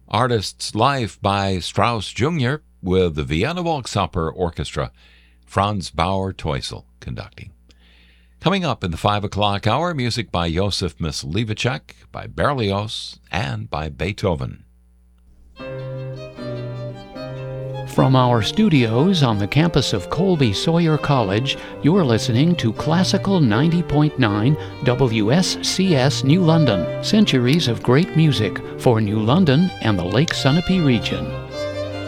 Artist's Life by Strauss Jr. with the Vienna Volksoper Orchestra, Franz Bauer Teusel conducting. Coming up in the 5 o'clock hour, music by Josef Myslivacek, by Berlioz, and by Beethoven. From our studios on the campus of Colby Sawyer College, you're listening to Classical 90.9 WSCS New London. Centuries of great music for New London and the Lake Sunapee region.